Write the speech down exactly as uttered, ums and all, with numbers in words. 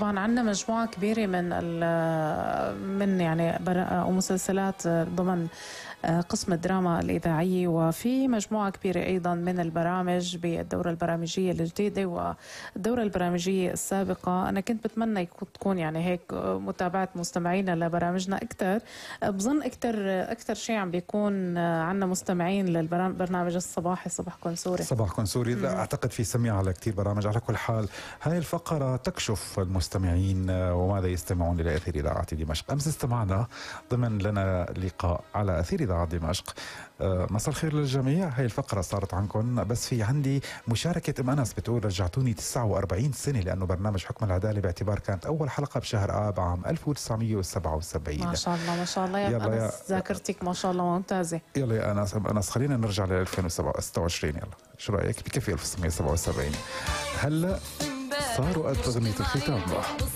طبعا عندنا مجموعة كبيرة من من يعني مسلسلات ضمن قسم الدراما الإذاعية، وفي مجموعة كبيرة أيضا من البرامج بالدورة البرامجية الجديدة والدورة البرامجية السابقة. أنا كنت بتمنى تكون يعني هيك متابعة مستمعينا لبرامجنا أكثر. بظن أكثر أكثر شيء عم بيكون عندنا مستمعين للبرنامج الصباحي صباحكم سوري. صباحكم سوري، لا أعتقد في سميع على كثير برامج. على كل حال هاي الفقرة تكشف المستمعين وماذا يستمعون إلى أثير إذاعة دمشق. أمس استمعنا ضمن لنا لقاء على أثير إذاعة دمشق. مساء الخير للجميع. هاي الفقرة صارت عنكم، بس في عندي مشاركة أم أنس بتقول رجعتوني تسعة وأربعين سنة، لأنه برنامج حكم العدالة باعتبار كانت أول حلقة بشهر آب عام ألف وتسعمية وسبعة وسبعين. ما شاء الله ما شاء الله يا أنس، ذاكرتك ما شاء الله ممتازة. يلا يا أنس أنس خلينا نرجع ل ألفين وستة وعشرين. يلا شو رأيك؟ بكفي ألف وتسعمية وسبعة وسبعين. هلا صاروا قد أغنية الختام.